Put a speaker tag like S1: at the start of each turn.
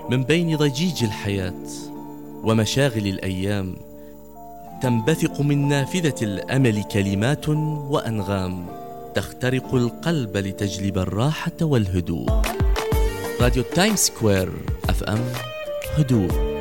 S1: من بين ضجيج الحياة ومشاغل الأيام تنبثق من نافذة الأمل كلمات وأنغام تخترق القلب لتجلب الراحة والهدوء. راديو تايم سكوير FM، هدوء.